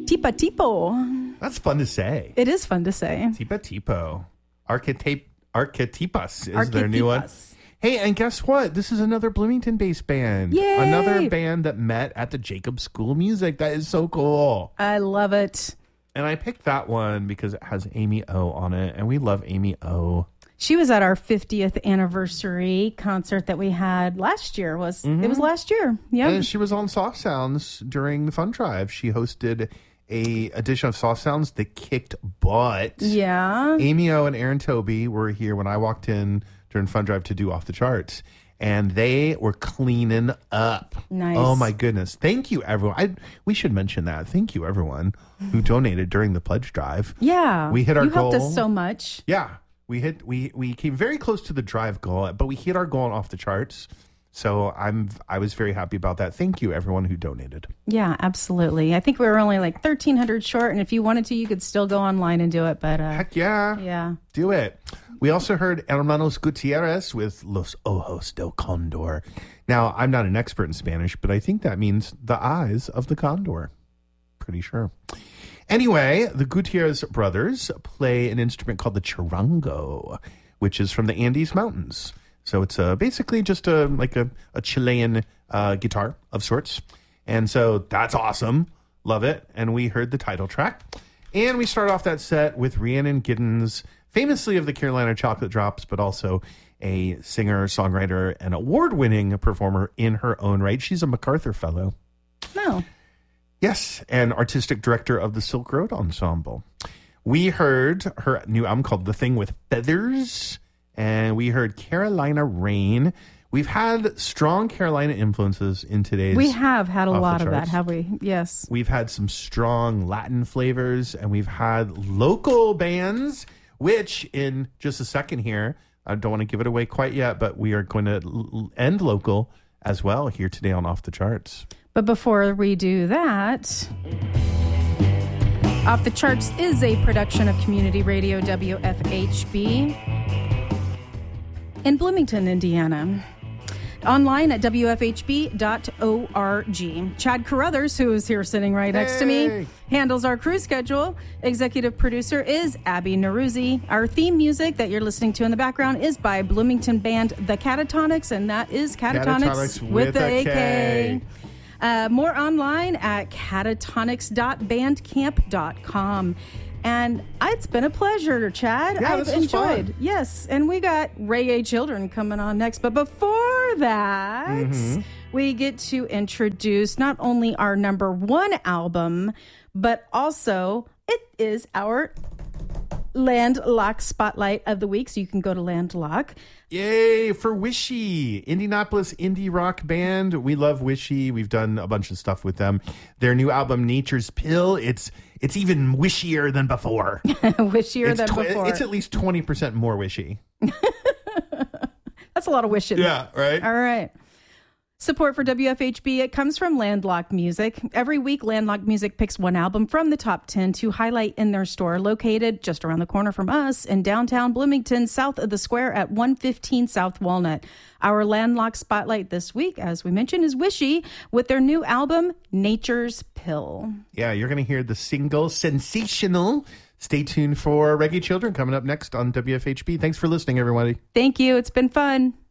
Tipa Tipo. That's fun to say. It is fun to say. Tipa Tipo. Archetypus is their new one. Hey, and guess what? This is another Bloomington-based band. Yay! Another band that met at the Jacobs School of Music. That is so cool. I love it. And I picked that one because it has Amy O on it, and we love Amy O. She was at our 50th anniversary concert that we had last year. It was last year. Yeah. And she was on Soft Sounds during the Fun Drive. She hosted a edition of Soft Sounds that kicked butt. Yeah. Amy O and Aaron Toby were here when I walked in during Fun Drive to do Off the Charts. And they were cleaning up. Nice. Oh, my goodness. Thank you, everyone. We should mention that. Thank you, everyone who donated during the pledge drive. Yeah. We hit our goal. You helped us so much. Yeah. We came very close to the drive goal, but we hit our goal on Off the Charts. So I was very happy about that. Thank you, everyone who donated. Yeah, absolutely. I think we were only like 1,300 short, and if you wanted to, you could still go online and do it. But heck yeah. Yeah. Do it. We also heard Hermanos Gutierrez with Los Ojos del Condor. Now, I'm not an expert in Spanish, but I think that means the eyes of the condor. Pretty sure. Anyway, the Gutierrez brothers play an instrument called the charango, which is from the Andes Mountains. So it's basically just a Chilean guitar of sorts. And so that's awesome. Love it. And we heard the title track. And we start off that set with Rhiannon Giddens, famously of the Carolina Chocolate Drops, but also a singer, songwriter, and award-winning performer in her own right. She's a MacArthur Fellow. No. Yes, and artistic director of the Silk Road Ensemble. We heard her new album called The Thing with Feathers, and we heard Carolina Rain. We've had strong Carolina influences in today's. We have had a lot of that, have we? Yes. We've had some strong Latin flavors, and we've had local bands, which in just a second here, I don't want to give it away quite yet, but we are going to end local as well here today on Off the Charts. But before we do that, Off the Charts is a production of Community Radio WFHB in Bloomington, Indiana. Online at WFHB.org. Chad Carruthers, who is here sitting right next to me, handles our crew schedule. Executive producer is Abby Neruzzi. Our theme music that you're listening to in the background is by Bloomington band The Catatonics, and that is Catatonics with the AK. More online at catatonics.bandcamp.com. And it's been a pleasure, Chad. Yeah, I've enjoyed. Fun. Yes, and we got Reggae Children coming on next. But before that, we get to introduce not only our number one album, but also it is our Landlock Spotlight of the Week. So you can go to Landlock. Yay for Wishy, Indianapolis indie rock band. We love Wishy. We've done a bunch of stuff with them. Their new album, Nature's Pill, it's even wishier than before. Wishier than before. It's at least 20% more wishy. That's a lot of wishing. Yeah, right? All right. Support for WFHB, it comes from Landlock Music. Every week, Landlock Music picks one album from the top 10 to highlight in their store, located just around the corner from us in downtown Bloomington, south of the square at 115 South Walnut. Our Landlock Spotlight this week, as we mentioned, is Wishy with their new album, Nature's Pill. Yeah, you're going to hear the single Sensational. Stay tuned for Reggae Children coming up next on WFHB. Thanks for listening, everybody. Thank you. It's been fun.